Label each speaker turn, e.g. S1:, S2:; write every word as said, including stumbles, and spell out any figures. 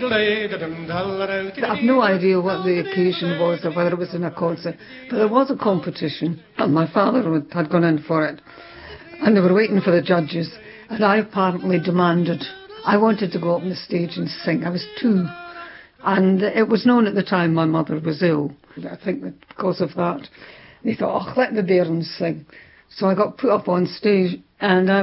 S1: I've no idea what the occasion was or whether it was in a concert, but there was a competition and my father had gone in for it and they were waiting for the judges and I apparently demanded, I wanted to go up on the stage and sing. I was two and it was known at the time my mother was ill. I think that because of that they thought, oh, let the bairns sing. So I got put up on stage and I